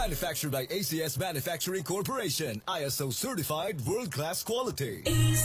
Manufactured by ACS Manufacturing Corporation, ISO certified world-class quality.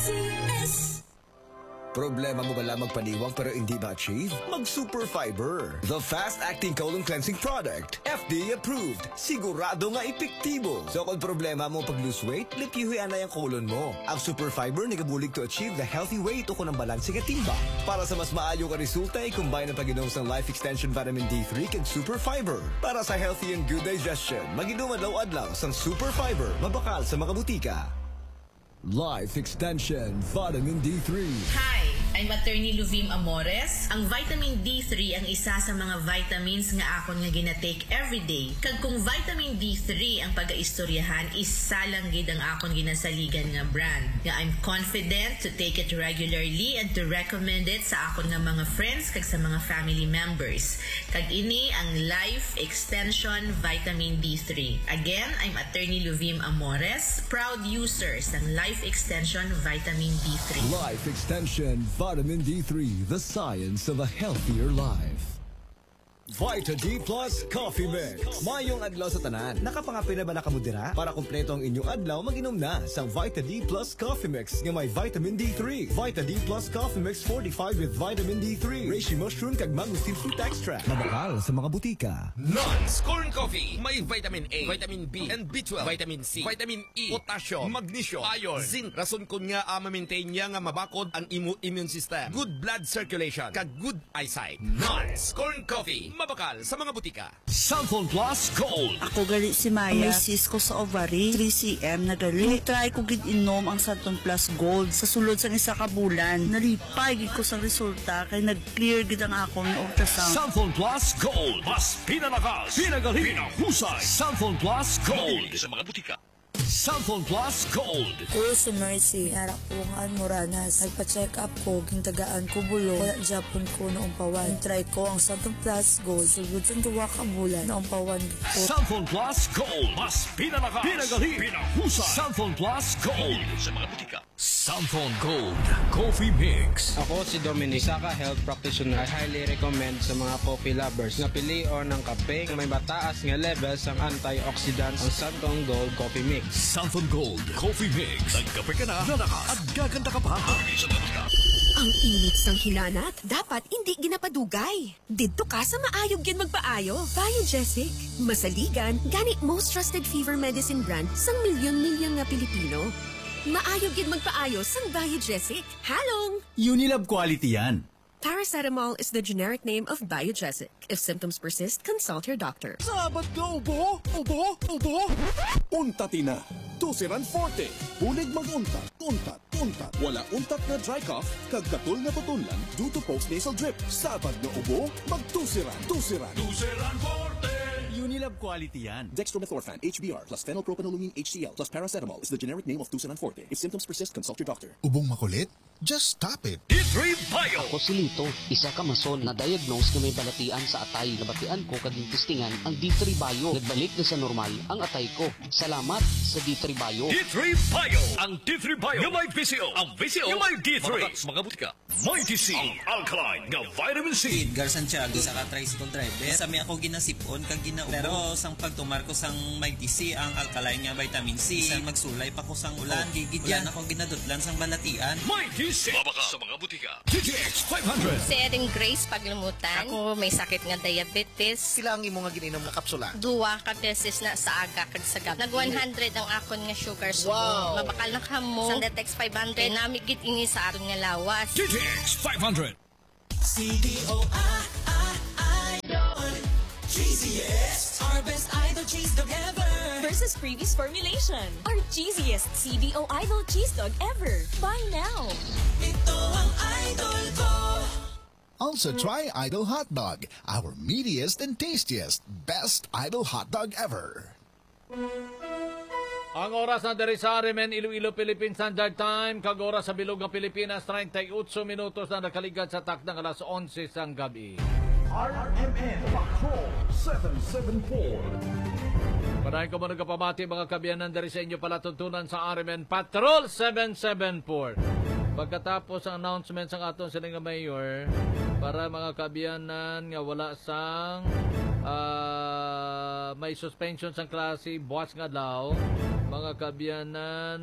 ACS. Problema mo ba lang magpaniwang pero hindi ma-achieve? Mag-Super Fiber, the fast-acting colon cleansing product. FDA approved. Sigurado nga epektibo. So kung problema mo pag-lose weight, likihuyan na yung colon mo. Ang Super Fiber nagabulig to achieve the healthy weight o kung ang balansing at timba. Para sa mas maayo ka resulta, i-combine ang pag-inom sa Life Extension Vitamin D3 kag Super Fiber. Para sa healthy and good digestion, mag-inom adlaw-adlaw sa Super Fiber. Mabakal sa mga butika. Life Extension Vitamin D3. Hi, I'm Attorney Luvim Amores. Ang vitamin D3 ang isa sa mga vitamins nga akon nga ginatake everyday. Kag kung vitamin D3 ang pag-aistoryahan, isa lang gid ang akon ginasaligan nga brand. Nga I'm confident to take it regularly and to recommend it sa akon nga mga friends kag sa mga family members. Kag ini ang Life Extension Vitamin D3. Again, I'm Attorney Luvim Amores, proud user sa Life Extension Vitamin D3. Life Extension Vitamin D3, the science of a healthier life. Vita D Plus Coffee Mix. Mayong adlaw sa tanan. Nakapangapin na ba nakamudira? Para kumpleto ang inyong adlaw, mag-inom na sa Vita D Plus Coffee Mix nga may Vitamin D3. Vita D Plus Coffee Mix 45 with Vitamin D3. Reishi Mushroom kag Mangosteen Fruit Extract. Mabakal sa mga butika. Non's Corn Coffee. May Vitamin A, Vitamin B, and B12, Vitamin C, Vitamin E, Potassium, Magnesium, Iron, Zinc. Rason kun nga ma-maintain niya nga mabakod ang immune system. Good blood circulation, kag good eyesight. Non's Corn Coffee. Mabakal sa mga butika. Samphon Plus Gold. Ako gali si Maya. May cyst ko sa ovary, 3cm na gali. Try ko gid inom ang Samphon Plus Gold sa sulod sa isa ka bulan. Nalipay gid ko sa resulta kay nag-clear gid ang akong ultrasound. Samphon Plus Gold. Mas pinalakas, pinagali, pinahusay. Samphon Plus Gold. Sa mga butika. Samphon Plus Gold. Ko si Mercy, harap ko nga Moranas. Nagpa-check up ko, gintagaan ko bulo. Wala Japon ko noong pawan. Try ko ang Samphon Plus Gold. Sugod sa 2 ka bulan noong pawan ko. Samphon Plus Gold. Mas pinalakas, pinagali, pinahusay. Samphon Plus Gold. Sa mga butika. Samphon Gold Coffee Mix. Ako si Dominic, isa ka health practitioner. I highly recommend sa mga coffee lovers na pilion ng kape may mataas nga levels ang antioxidants ang Samphon Gold Coffee Mix. Samphon Gold Coffee Mix. Nagkape ka na, lalakas at gaganda ka pa. Ang init ng hinanat, dapat hindi ginapadugay. Didto ka sa maayog gin magpaayo. Biogesic. Masaligan, gani most trusted fever medicine brand sang milyon-milyon nga Pilipino. Maayog gid magpaayo sang Biogesic. Halong! Unilab quality yan. Paracetamol is the generic name of Biogesic. If symptoms persist, consult your doctor. Sabat ka, ubo! Ubo! Ubo! Untat na. Tusiran Forte. Bulig mag-untat. Untat. Untat. Wala untat na dry cough, kag katul na tutunlan due to post-nasal drip. Sabat na ubo, mag-tusiran. Tusiran. Tusiran Forte! Unilab quality yan. Dextromethorphan, HBr, plus phenylpropanolamine HCl, plus paracetamol is the generic name of Tusiran Forte. If symptoms persist, consult your doctor. Ubong makulit? Just stop it. D3 Bio. Ako si Lito, isa ka mason na diagnose na may balatian sa atay. Nabatian ko kaging testingan ang D3 Bio. Nagbalik na sa normal ang atay ko. Salamat sa D3 Bio. D3 Bio. Ang D3 Bio nga may VCO. Ang VCO nga may D3. Mga butika. May DC. Ang alkaline nga vitamin C. Edgar Santiago sa ka-tricycle driver. Sa may ako ginasipon kag ginaubo. Pero sang pagtumar ko sang may DC ang alkaline nga vitamin C. Sang magsulay pa ko sang ulan. Gigidyan ako ginadutlan sang balatian. May DC. Mabaka sa mga butika. GTX 500. Si Erin Grace Paglumutan. Ako may sakit nga diabetes. Sila ang imo nga giinom na kapsula. 2 ka beses na sa aga kag sa gabi. Nag 100 ang akon nga sugar subo. Wow. Mabakal na kamo. Sang Detex 500. Namigit ini sa aron nga lawas. GTX 500. Idol. cheesiest, our best idol cheese dog ever. Versus previous formulation, our cheesiest CDO Idol cheese dog ever. Buy now. Ito ang idol ko. Also try Idol Hot Dog, our meatiest and tastiest, best Idol Hot Dog ever. Ang oras na dari sa Arimen, Iloilo, Philippine Standard Time. Kag oras sa bilog ng Pilipinas, 38 minutos na nakaligad sa takdang alas 11 sang gabi. RMN Patrol 774. Panahin ko muna kapabati mga kabiyanan dari sa inyo palatuntunan sa Arimen Patrol 774. Pagkatapos ang announcement sa aton silang mayor, para mga kabiyanan nga wala sang May suspension sa klase buwas nga daw. Mga kabyanan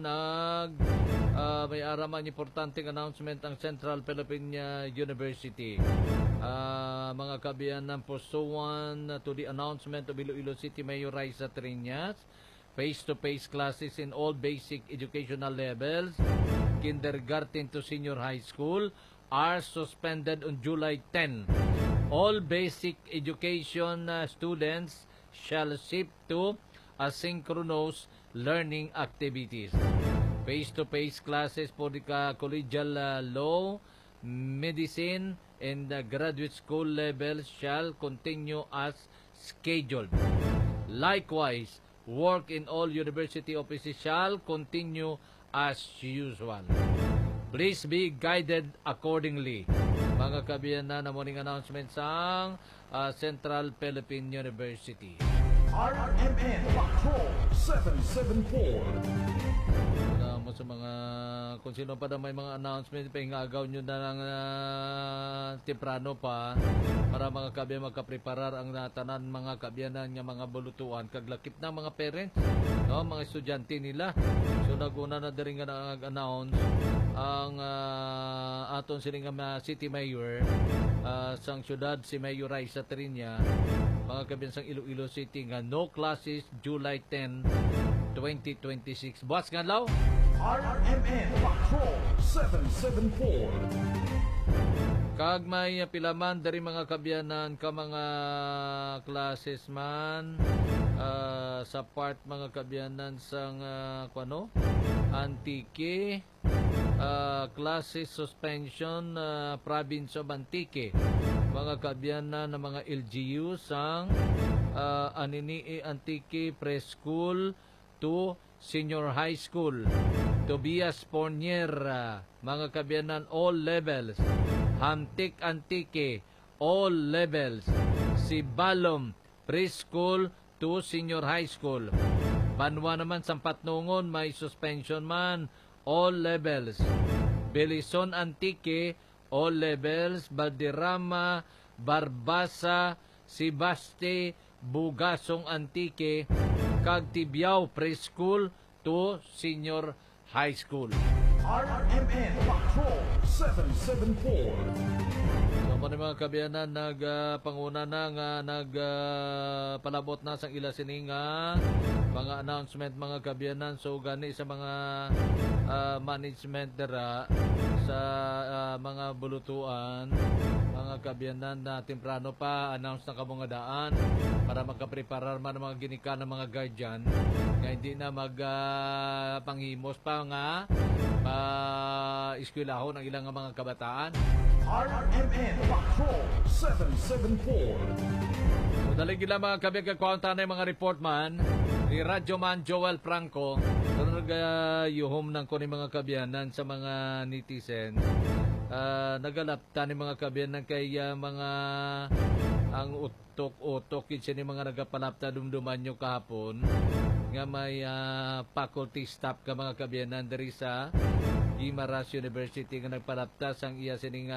may araman importanteng announcement ang Central Philippine University. Mga kabyanan pursuant to the announcement of Iloilo City Mayor Raisa Triñas, face-to-face classes in all basic educational levels, kindergarten to senior high school, are suspended on July 10. All basic education students shall shift to asynchronous learning activities. Face-to-face classes for the collegial law, medicine, and the graduate school levels shall continue as scheduled. Likewise, work in all university offices shall continue as usual. Please be guided accordingly. Mga kabyanan na morning announcement sa Central Philippine University. RMN Patrol 774. Wala mo sa mga kung sino pa na may mga announcement, pahingagaw nyo na ng temprano pa para mga kabyan magkapreparar ang natanan mga kabyanan nga mga bulutuan kaglakip ng mga parents, no, mga estudyante nila. So naguna na din nga nag-announce ang aton sining City Mayor sang syudad si Mayor Raisa Triñas, mga kabyan sang Iloilo City nga no classes July 10, 2026. Buwas nga law. RMN Patrol 774. Kag may pilaman dari mga kabyanan ka mga classes man sa part mga kabyanan sang Antique, classes suspension province of Antique, mga kabyanan ng mga LGU sang Anini Antique Preschool to Senior High School, Tobias Pornier, mga kabyanan all levels, Hamtik Antique all levels, Sibalom Preschool to Senior High School, Banwa naman sa Patnungon may suspension man all levels, Belison Antique all levels, Balderrama, Barbasa, Sibaste, Bugasong Antique, kag Tibiao Preschool to Senior High School. RMN Patrol 774. So, mga kabyanan, nagpanguna na nga, nagpalabot na sa ila sining mga announcement mga kabyanan. So, gani sa mga management dara sa mga bulutuan, mga kabyanan na temprano pa announce na kamong daan para magkapreparar man mga ginika ng mga guardian nga hindi na magpanghimos pa nga eskwelahon ang ilang mga kabataan. RMN Patrol 774. So, dalig gila mga kabiyag kakwanta na yung mga report man ni Radyo Man Joel Franco yuhom ng kuning mga kabyanan sa mga netizen. Nagalapta ni mga kabyanan kay mga ang utok-utok yun siya ni mga nagapalapta dumduman nyo kahapon nga may faculty staff ka mga kabyanan dari sa Guimaras University nga nagpalapta sang iya sining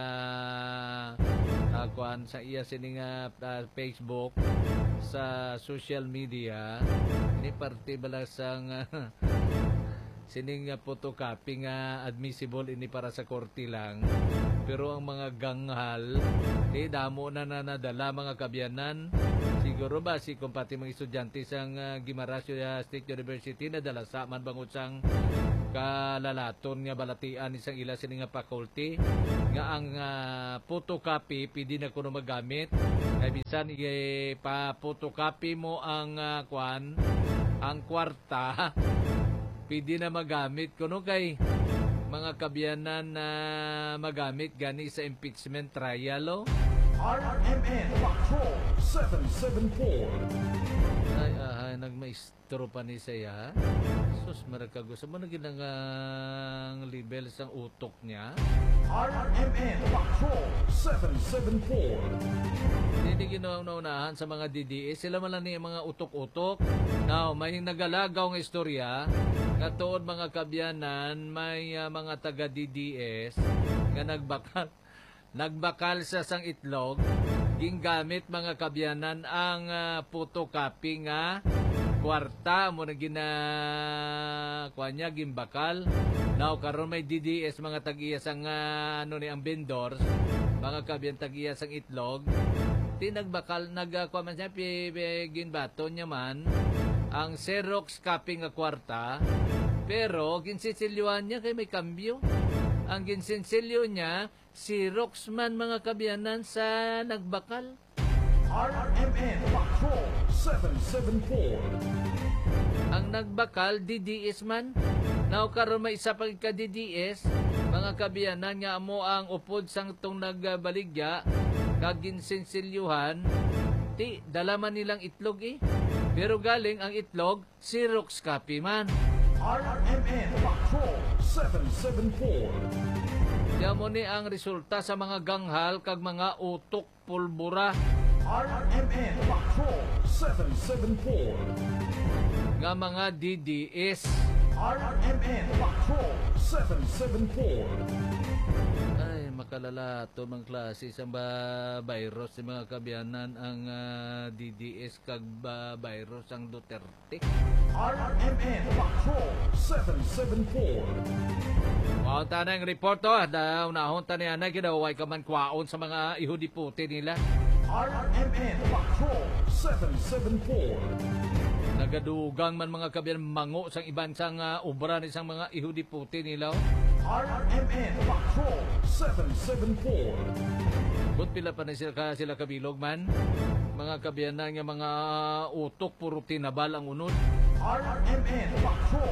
sa iya sining Facebook sa social media ni parte bala sang sining photocopy nga admissible ini para sa korte lang, pero ang mga ganghal damo na nadala mga kabyanan. Siguro ba si kumpati mga estudyante sang Guimaras State University nadala sa man bangod sang kalalaton nga balatian isang ila sining faculty nga ang photocopy pwede na kuno magamit kay bisan pa photocopy mo ang ang kwarta pwede na magamit kuno kay mga kabyanan na magamit gani sa impeachment trial. RMN Patrol 774. Ay, nagmaistro pa ni saya. Sus, marakago. Sa mga ginangang label sang utok niya. RMN Patrol 774. Hindi ginaunahan sa mga DDS. Sila man lang ni mga utok-utok. Now, may nagalagaw ng istorya. Katuon mga kabyanan, may mga taga-DDS nga nagbakal sa sang itlog gingamit mga kabyanan ang photocopy nga kwarta mo na kuanya gimbakal. Now karon may DDS mga tag-iya sang ang vendors, mga kabyan tag-iya sang itlog. Tinagbakal nagkuman siya ginbato niya man ang Xerox copy nga kwarta, pero ginsisilyoan niya kay may kambyo. Ang ginsinsilyo niya Xerox man mga kabyanan sa nagbakal. RMN Patrol 774. Ang nagbakal DDS man. Now karon may isa pag ka DDS, mga kabiyanan nga mo ang upod sang tong nagbaligya kag ginsinsilyuhan, ti dalaman nilang itlog pero galing ang itlog Xerox copy man. RMN Patrol 774. Diyan mo ni ang resulta sa mga ganghal kag mga utok pulbura. RMN Patrol 774. Nga mga DDS. RMN Patrol 774. Ay, makalala ito mga klase sa virus sa mga kabyanan ang DDS kag virus ang Duterte. RMN Patrol 774. Wow, tanang report to. Unahon taniyan na ginaway ka man kwaon sa mga ihudiputi nila. RMN Patrol 774. Nagadugang man mga kabyan mango sang iban sang obra ni sang mga ihudiputi nila. RMN Patrol 774. But pila pa na sila kabilog man. Mga kabyanan nga mga utok puro tinabal ang unod. RMN Patrol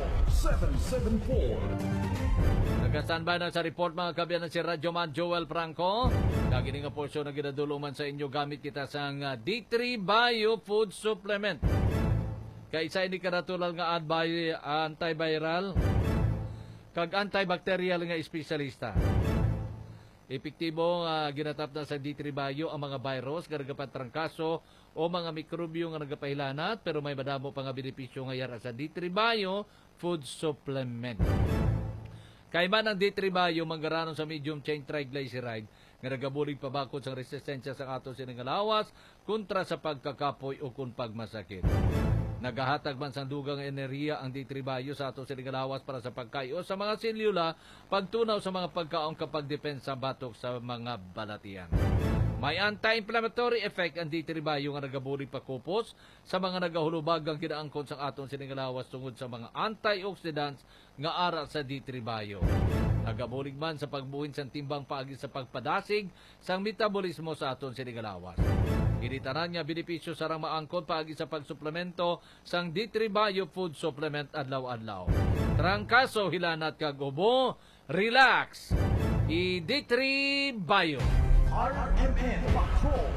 774. Nagka-standby na sa report mga kabyanan si Radyoman Joel Franco. Lagi nga porso na ginadulungan sa inyo gamit kita sang D3 Bio Food Supplement. Kaisa ini karatulal nga antiviral kag antibacterial nga espesyalista. Epektibo nga ginatap na sa D3 Bio ang mga virus nga nagapatrangkaso o mga mikrobyo nga nagapahilanat, pero may madamo pa nga benepisyo nga yara sa D3 Bio Food Supplement. Kay man ang D3 Bio manggaranon sa medium chain triglyceride nga nagabulig pabakod sa resistensya sa ato siningalawas kontra sa pagkakapoy o kung pagmasakit. Nagahatag man sang dugang enerhiya ang D3 Bio sa ato siningalawas para sa pagkayo sa mga selula, pagtunaw sa mga pagkaon kapag depensa batok sa mga balatian. May anti-inflammatory effect ang D3 Bio nga nagabulig pakupos sa mga nagahulubagang kinaangkon sa aton siningalawas tungod sa mga antioxidants nga ara sa D3 Bio. Nagabulig man sa pagbuhin sa timbang paagi sa pagpadasig sang metabolismo sa aton siningalawas. Initanan niya benepisyo sa rang maangkon paagi sa pagsuplemento sang D3 Bio Food Supplement adlaw-adlaw. Trangkaso, hilanat kag ubo, relax. D3 Bio. RMN Patrol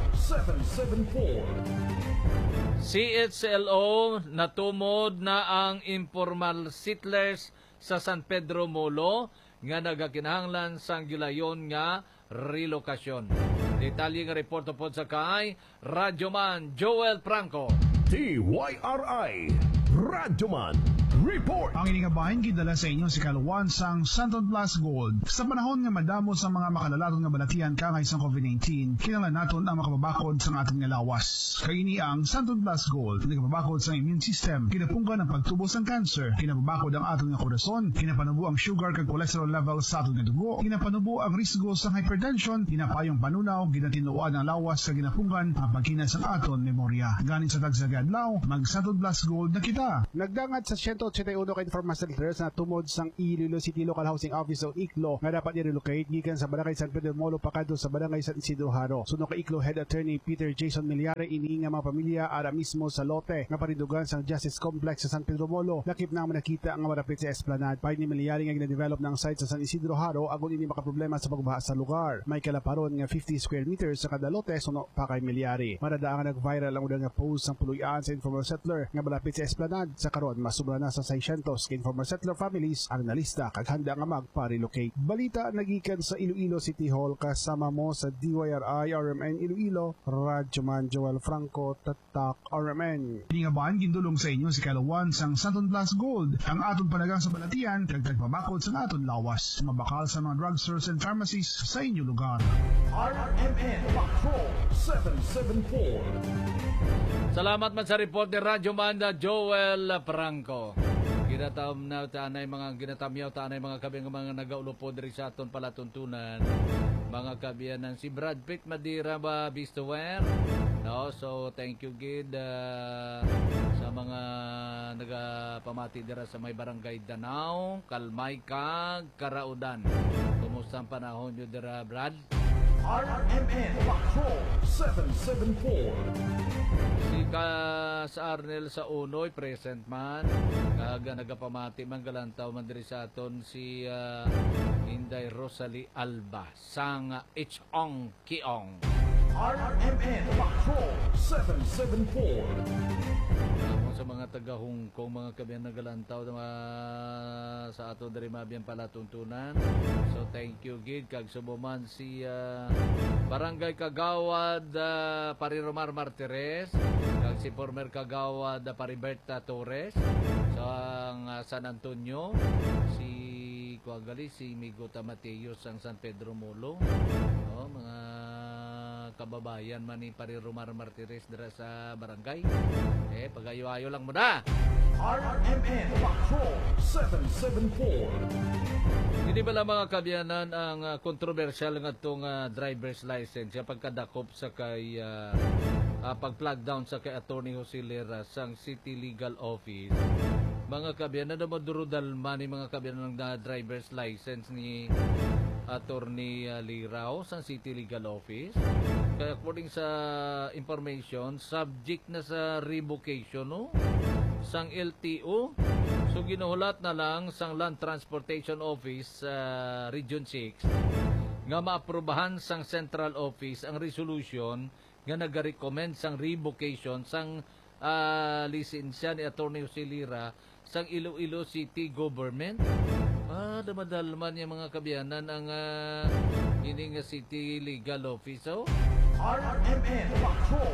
774. CHLO natumod na ang informal settlers sa San Pedro Molo nga nagakinahanglan sang gilayon nga relokasyon. Detalye nga reporto po sa kay Radyoman Joel Franco. TYRI Radyoman Report. Ang iningabahin gidala sa inyo si Kaluwan sang Santon Plus Gold. Sa panahon nga madamo sa mga makalalaton nga balatian kangay sang COVID-19, kinahanglan naton ang makapabakod sang ating nga lawas. Kaini ang Santon Plus Gold, nagapabakod sang immune system, kinapunggan ang pagtubos ng cancer, kinapabakod ang aton nga korason, kinapanubo ang sugar kag cholesterol levels sa aton nga dugo, kinapanubo ang risgo sang hypertension, kinapayong panunaw, ginatinuan ang lawas sa ginapunggan, ang pagkinas ang aton memorya. Ganin sa tagsagadlaw, mag Santon Plus Gold na kita. Nagdangat sa 181 ka information centers na tumod sang Iloilo City Local Housing Office o ICLO nga dapat i-relocate gikan sa Barangay San Pedro Molo pakadto sa Barangay San Isidro Haro. Suno ka ICLO Head Attorney Peter Jason Milyare ini nga mga pamilya ara mismo sa lote nga parindugan sang Justice Complex sa San Pedro Molo. Lakip na manakita ang marapit sa Esplanade. Pay ni Milyare nga gina-develop ng site sa San Isidro Haro agon ini makaproblema sa pagbaha sa lugar. May kalaparon nga 50 square meters sa kada lote suno pa kay Milyare. Maradaang nag-viral ang udang nga post sang puluyan sa informal settler nga malapit sa Esplanade banad sa karon masubra na sa 600 kay former settler families ang nalista kag handa nga magpa-relocate. Balita nagikan sa Iloilo City Hall kasama mo sa DYRI RMN Iloilo, Radyoman Joel Franco, Tatak RMN. Lingaban gindulong sa inyo si Kalawan sang Santon Plus Gold, ang aton panagang sa balatian kag tagpabakod sa aton lawas. Mabakal sa mga drugstores and pharmacies sa inyo lugar. RMN Patrol 774. Salamat man sa report ni Radyo Manda Joel Franco. Ginatamyaw tanay mga kabiyang mga nagaulupod rin sa aton palatuntunan. Mga kabiyanan si Brad Pitt Madira ba Bistoware. No, so thank you gid sa mga nagapamati dira sa may barangay Danao, Kalmay kag Karaudan. Kumusta ang panahon nyo dira, Brad? RMN Patrol 774. Si sa Arnel sa Unoy, present man. Kaga nagapamati man galantaw man diri sa aton si Inday Rosalie Alba sang Ichong Kiong. RMN Patrol 774. Sa mga taga Hong Kong, mga kabiyan nagalantaw sa ato diri mabiyang palatuntunan. So thank you gid kag subuman si Barangay Kagawad Pariromar Martires kag si former Kagawad Pariberta Torres sa San Antonio, si Kuagali, si Miguta Mateos ang San Pedro Molo. Mga kababayan man ni Pariromar Martires dira sa barangay. Pagayo-ayo lang mo na. RMN Patrol 774. Hindi ba lang mga kabiyanan ang kontrobersyal nga itong driver's license sa pagkadakop sa kay pag-plug down sa kay Attorney Jose Lira sang City Legal Office. Mga kabiyanan na madurudalman ni mga kabiyanan ng driver's license ni Attorney Lirao sa City Legal Office. Kaya according sa information, subject na sa revocation sang LTO. So ginuhulat na lang sang Land Transportation Office Region 6 nga maaprubahan sang Central Office ang resolution nga nag-recommend sang revocation sang lisensya ni Attorney Jose Lira sang Iloilo City Government. Damadalman niya mga kabiyanan ang ining City Legal Office. RMN Patrol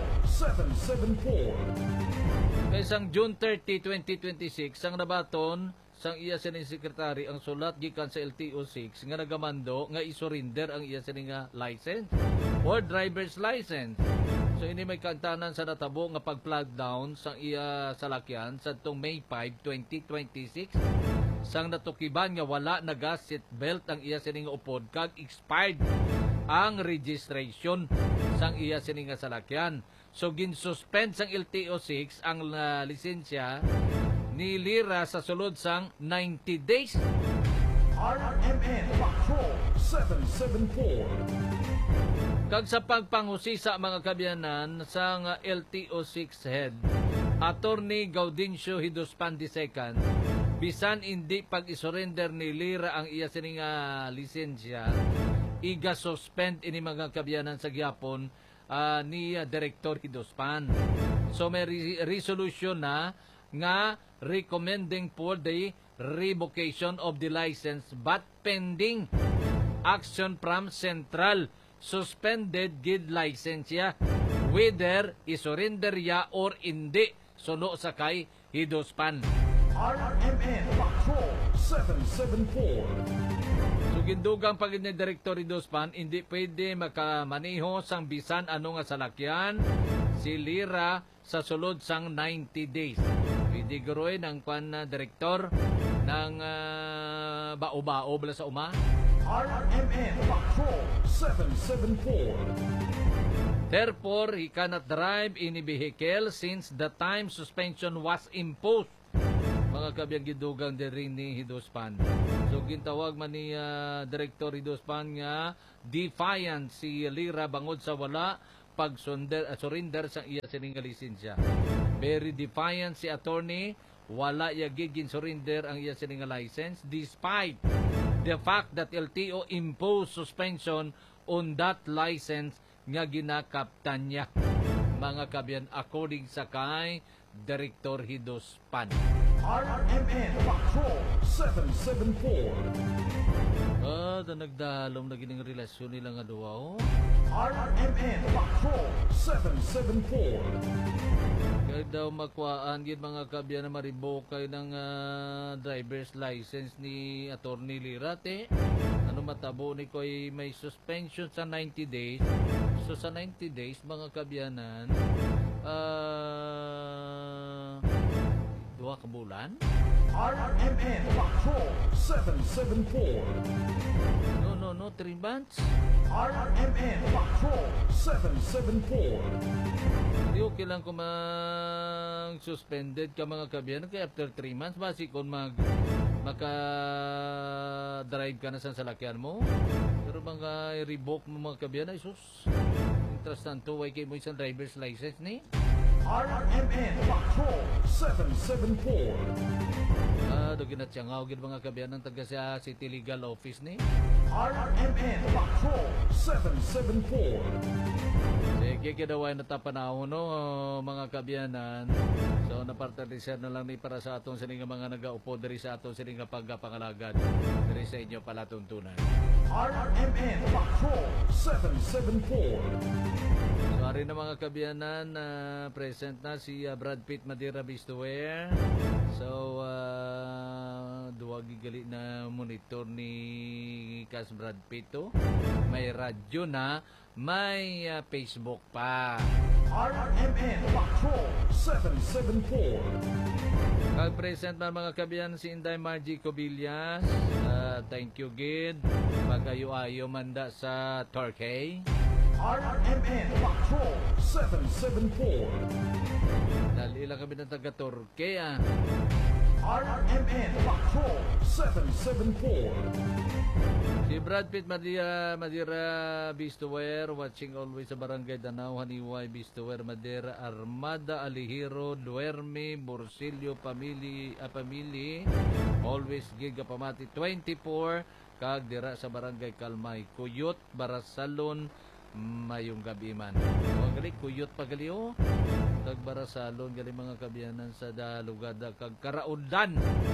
774. Kaysang June 30, 2026, sang nabaton sang iya sining sekretary ang sulat gikan sa LTO6 nga nagamando nga isurrender ang iya sining license or driver's license. So ini may kantanan sa natabo nga pag-plug down sang iya salakyan sa tong May 5, 2026. Sang natukiban nga wala naga seatbelt ang iya sining upod kag expired ang registration sang iya sining salakyan. So ginsuspend sang LTO6 ang lisensya ni Lira sa sulod sang 90 days. RMN Patrol 774. Kag sa pagpangusisa mga kabiyanan sang LTO6 head Attorney Gaudencio Hidospan II, bisan hindi pag-isurrender ni Lira ang iya sining lisensya, iga-suspend ini mga kabiyanan sa gyapon ni Director Hidospan. So may resolution na nga recommending for the revocation of the license but pending action from Central. Suspended gid lisensya whether isurrender ya or hindi suno sa kay Hidospan. RMN Patrol 774. So gindugang pag ni Director Hidospan hindi pwede makamaniho sang bisan ano nga salakyan si Lira sa sulod sang 90 days. Pwede guruin ang Director ng bao-bao bala sa uma. RMN Patrol 774. Therefore, he cannot drive any vehicle since the time suspension was imposed. Mga kabiyang gidugang din ni Hidospan. So, gintawag man ni Director Hidospan nga defiant si Lira bangod sa wala pag-surrender sa iya sining lisensya. Very defiant si attorney, wala yagigin surrender ang iya sining license despite the fact that LTO imposed suspension on that license nga ginakaptan niya. Mga kabyan, according sa kay Director Hidos Pan. RMN Patrol 774. Nagdalom na gining relasyon nila nga duwa, oh. RMN Patrol 774. Kaya daw makuhaan yun mga kabyan na maribo kayo ng driver's license ni Attorney Lirate. Ano matabo ni ko ay may suspension sa 90 days. So sa 90 days mga kabyanan, 2 ka bulan? RMN Patrol 774. No, 3 months? RMN Patrol 774. Di okay lang kung mag-suspended ka mga kabyan. Kaya after 3 months, basi kung maka-drive ka na sa salakyan mo. Pero mga revoke mo mga kabyan, ay sus. Interesting to, why kayo mo isang driver's license ni? RMN Patrol 774. Dugin at siyang gid mga kabyan ng taga sa City Legal Office ni. RMN Patrol 774. Sige, kidaway na tapanahon no, mga kabyanan. So, napartalisan na lang ni para sa atong sining mga nagaupo diri sa atong sining pagpangalagad diri sa inyo palatuntunan. RMN Patrol 774. Sorry na mga kabyanan, present na si Brad Pitt Madira Bistuer. So, duwag gigali na monitor ni Kas Brad Pitt to. May radyo na, may Facebook pa. RMN Patrol 774. Kag-present man mga kabyan si Inday Margie Cobillas. Thank you, Gid. Magayo-ayo manda sa Turkey. RMN Patrol 774. Dali lang kami ng taga-Turkey, RMN Patrol 774. Si Brad Pitt Madira Bistuer, watching always sa Barangay Danau, Haniway Bistuer, Madera, Armada, Alihiro, Duerme, Borsilio, Pamili, always giga pamati 24, kag dira sa Barangay Kalmay, Kuyot, Barasalon, mayong gabi man. Gali, Kuyot pagali, oh. Kag Barasalon, gali mga kabyanan sa dalugada, kag Karaudan.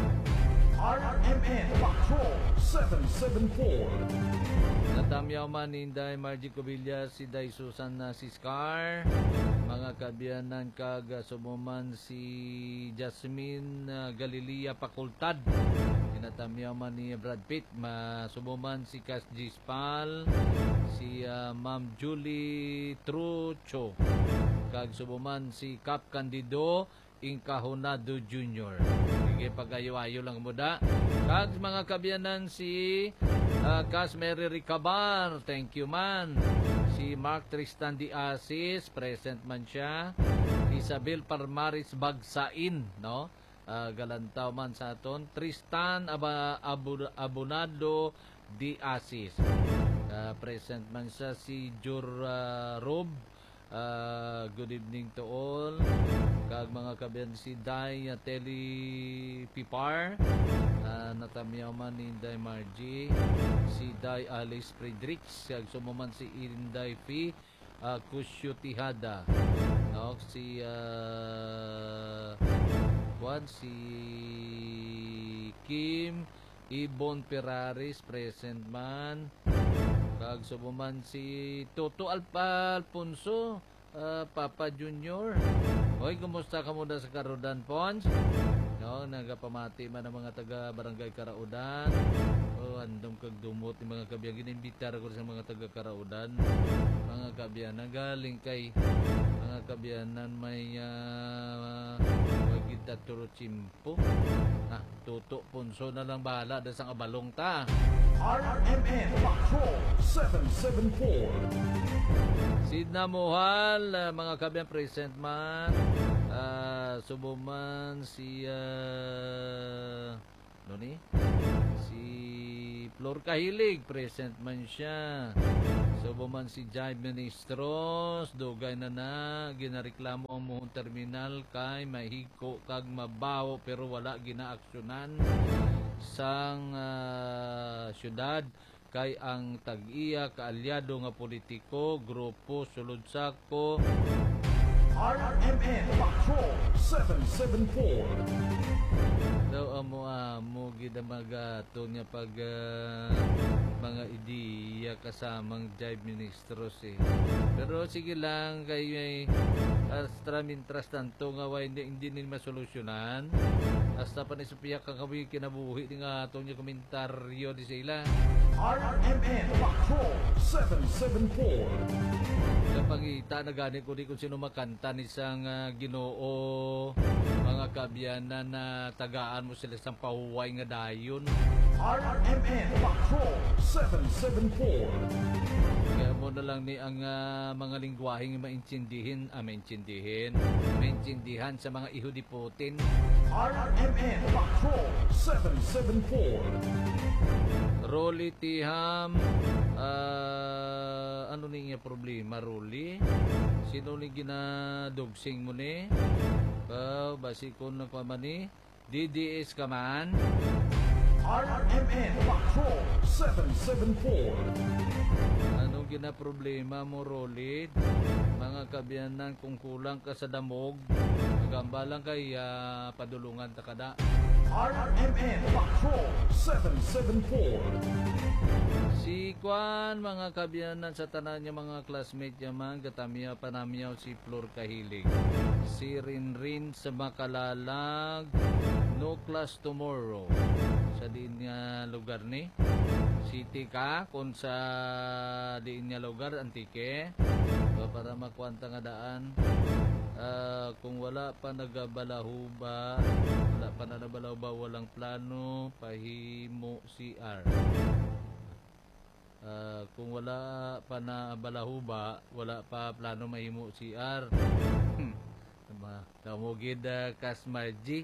RMN Patrol 774. Natamyaw man ni Inday Margie Cobillas, si Day Susan Siscar, mga kabyanan kag sumuman si Jasmine Galilea Pakultad. Natamyaw man ni Brad Pitt, sumuman si Cas Gispal, si Ma'am Julie Trucho, kag sumuman si Cap Candido Incahonado Jr. Sige, pag-ayo-ayo lang muda. Kag mga kabyanan si Cas Mary Ricabar, thank you man. Si Mark Tristan Di Asis, present man siya. Isabel Parmaris Bagsain, no? Galantaw man sa aton. Tristan Abonado Di Asis. Present man siya si Jur Rob. Good evening to all. Kag mga kabyan si Day Teli Pipar, natamyaw man ni Inday Margie, si Day Alice Fredericks, kag sumuman si Inday Fi Kusyo Tihada, no? Si si Kim Ibon Peraris, present man. Kag sumuman si Toto Alfonso, Papa Junior. Hoy, kumusta ka muna sa Karaudan, Pons? No, nagapamati man ang mga taga Barangay Karaudan. Andong kag dumot ni mga kabyan. Ginimbitar ko sa mga taga Karaudan. Mga kabyan, galing kay mga kabyanan may wagita turo chimpo. Toto Ponso na lang bahala da sang abalong ta. RMN Patrol 774. Sidna Mohal, mga kabyan present man. Subuman si si Flor Kahilig, present man siya. Subuman si Jai Ministros, dugay na ginareklamo ang muhong terminal kay mahiko kag mabaho pero wala ginaaksyonan sang syudad kay ang tag-iya kaalyado nga politiko grupo sulod sako RMN Patrol 774. Daw amo gida magato niya pag mga ideya kasamang jive ministros eh. Pero sige lang kayo ay astra mintras tanto nga way hindi nila masolusyonan. Hasta pa ni Sophia kakawi kinabuhi di nga atong niya komentaryo di sila. RMN Patrol 774. Kapag ita na gani ko di kung sino makanta ni isang Ginoo mga kabyanan na tagaan mo sila sa pahuway nga dayon. RMN Patrol 774. Kaya mo na lang ni ang mga lingwaheng maintindihan sa mga ihudiputin. RMN Patrol 774. Rolly Tiham, ano ni nga problema, Rolly? Sino ni ginadugsing mo ni? Basi ko na pa man ni? DDS ka man? RMN Patrol 774. Anong ginaproblema mo, Rolly? Mga kabyanan kung kulang ka sa damog, magamba lang kay padulungan ta kada. RMN Patrol 774. Si Kwan, mga kabyanan sa tanan niya mga classmate niya man, gatamya panamyaw si Flor Kahilig. Si Rinrin sa Makalalag, no class tomorrow. Sa diin niya lugar ni. City ka, kung sa diin niya lugar, antike. Para makwanta nga daan. Kung wala pa nagabalahuba, walang plano, pahimo CR. Kung wala pa na balahuba, wala pa plano mahimo CR. Kamugid Kasmarji.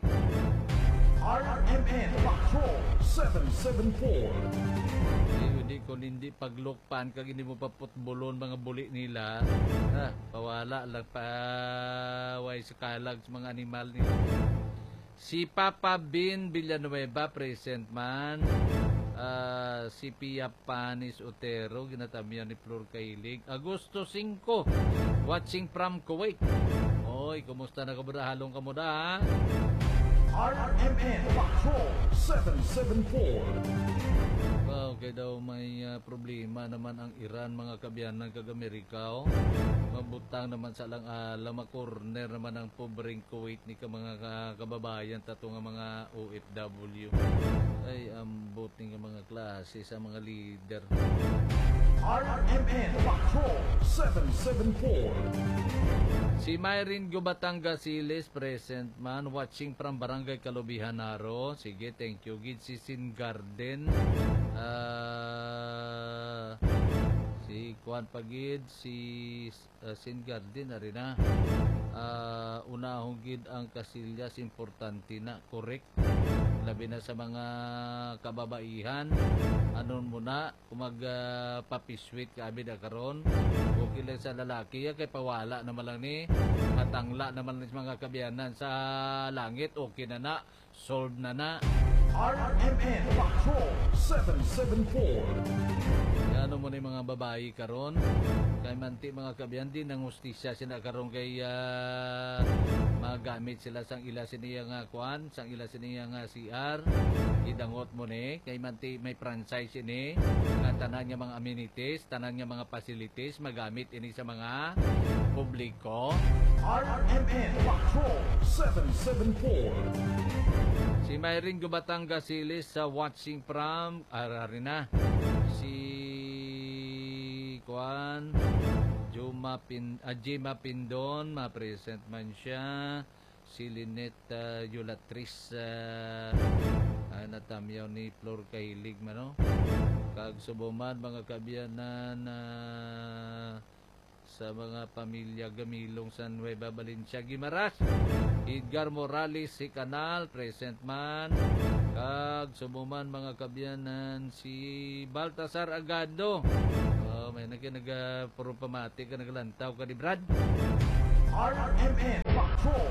RMN Patrol 774. Hindi ko hindi paglukpan kag hindi mo paputbulon mga buli nila. Pawala lang pa way sa kalag sa mga animal nila. Si Papa Bin Villanueva present man. Si Pia Panis Otero ginatamyan ni Flor Kahilig. Agosto 5 watching from Kuwait. Oy, kumusta na kabrahalong kamo da? RMN Patrol 774. Okay daw may problema naman ang Iran mga kabyanan kag-Amerika. Mabutang naman sa alang corner naman ang pobreng Kuwait ni ka mga kababayan tato nga mga OFW. Ay ambot ni nga mga klase sa mga leader. RMN Patrol 774. Si Myrin Gubatanga Siles present man watching from Barangay Kalubihanaro. Sige, thank you. Gid si Sin Garden. Si Juan Pagid, si Sin Garden na rin na. Unahong gid ang Casillas, importante na, correct. Labi na sa mga kababaihan. Anon muna, kung magpapisweet ka abid karon. Okay lang sa lalaki, kay pawala naman lang ni. Matangla naman sa mga kabyanan sa langit. Okay na, solved na. RMN Patrol 774. Ano mo na yung mga babae karon? Kay manti mga kabyan din ng hustisya sila karon kay magamit sila sang ila siniya nga kuan, sang ila siniya nga CR. Idangot mo ni kay manti may franchise ini nga tanan niya mga amenities, tanan niya mga facilities magamit ini sa mga publiko. RMN Patrol 774. Si Myrin Gubatanga Silis sa watching from Ararina. Si Juan Juma Pindon ma-present man siya. Si Lynette Yulatris natamyaw ni Flor Kahilig man, no? Kag subuman mga kabyanan sa mga pamilya Gamilong sa Nueva Valencia Guimaras. Edgar Morales si Kanal present man. Kag subuman mga kabyanan si Baltasar Agado. May nag-puro pamati ka naglantaw ka ni Brad. RMN Patrol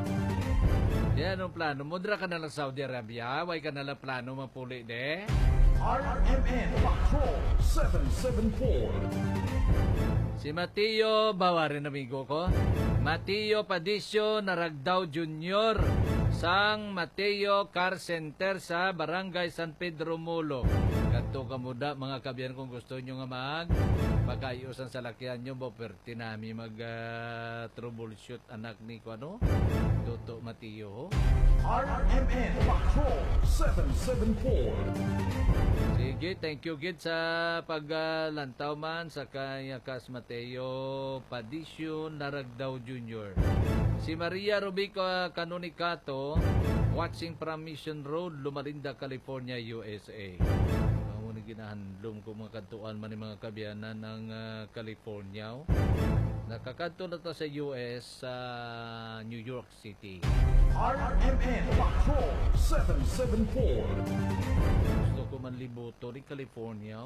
774. Yan ang plano. Mudra ka na lang Saudi Arabia. Way ka na lang plano mapuli de. RMN Patrol 774. Si Mateo, bawarin amigo ko. Mateo Padisio Naragdao Jr. Sang Mateo Car Center sa Barangay San Pedro Molo. Kadto kamuda mga kabiyan kung gusto nyo nga pagkayusan sa lakyan nyo, perti nami troubleshoot anak ni ko ano? Toto Mateo. RMN Patrol 774. Sige, thank you gid sa paglantaw man sa kanya Kas Mateo Padisio Naragdao Jr. Si Maria Rubico Canonicato, watching from Mission Road, Lumalinda, California, USA. Ang ginahandlom ko mga kantuan man ng mga kabiyanan ng California. Nakakanto na to sa US sa New York City. RMN Patrol 774. Gusto ko man libuto ni California.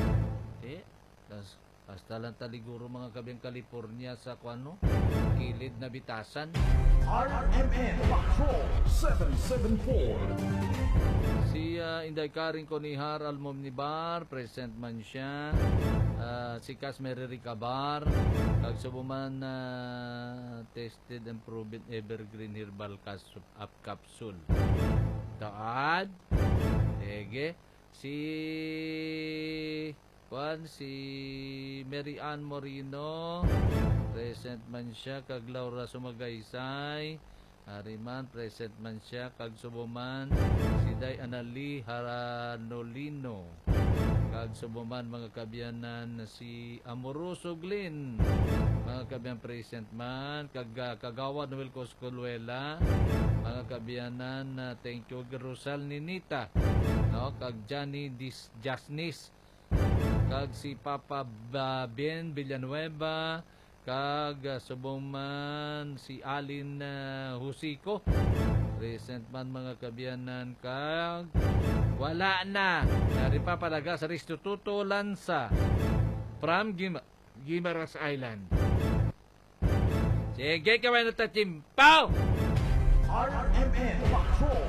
Hasta lang taliguro mga kabiyang California sa kuano, kilid na bitasan. RMN Patrol 774. Si Inday Karing Conihar Almomnibar, present man siya. Si Casmer Ricabar, kagsubuman tested and proven evergreen herbal capsule. Taad. Ege. Si Mary Ann Morino, present man siya. Kag Laura Sumagaysay, Hariman, present man siya. Kag Subuman, si Day Anali Haranolino. Kag Subuman mga kabyanan si Amoroso Glynn, mga kabyan present man. Kag Kagawa Noel Coscoluela, mga kabyanan thank you. Rosal Ninita, no? Kag Johnny Jasnis, kag si Papa Ben Villanueva, kag Subuman si Alin Husico, present man mga kabyanan. Kag wala na dari pa palaga sa Restituto Lanza from Guimaras Island. Sige kaway na tatimpaw. RMN Patrol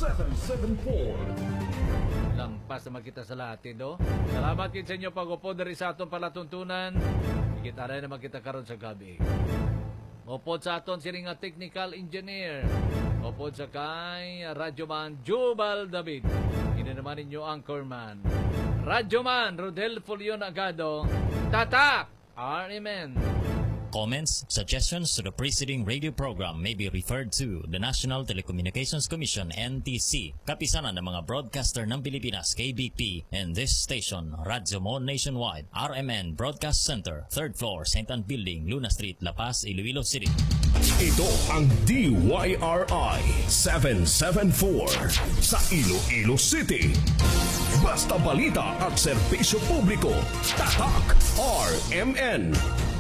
774. Lampas na makita sa lahat, do. Salamat kin sa inyo pag-upo dari sa atong palatuntunan. Kita rin na makita karon sa gabi. Upod sa aton siring nga technical engineer. Upod sa kay Radyoman Jubal David. Ina naman ninyo anchorman Radyoman Rodel Folion Agado. Tatak! RMN. Comments, suggestions to the preceding radio program may be referred to the National Telecommunications Commission, NTC, kapisanan ng mga broadcaster ng Pilipinas, KBP, and this station, Radyo Mo Nationwide, RMN Broadcast Center, 3rd floor, St. Anne Building, Luna Street, La Paz, Iloilo City. Ito ang DYRI 774 sa Iloilo City. Basta balita at serbisyo publiko. Tatak RMN.